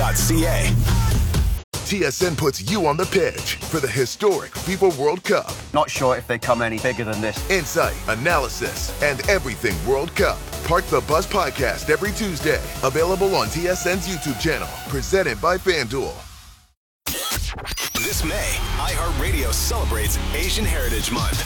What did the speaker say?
TSN.ca. TSN puts you on the pitch for the historic FIFA World Cup. Not sure if they come any bigger than this. Insight, analysis, and everything World Cup. Park the Bus podcast every Tuesday. Available on TSN's YouTube channel. Presented by FanDuel. This May, iHeartRadio celebrates Asian Heritage Month.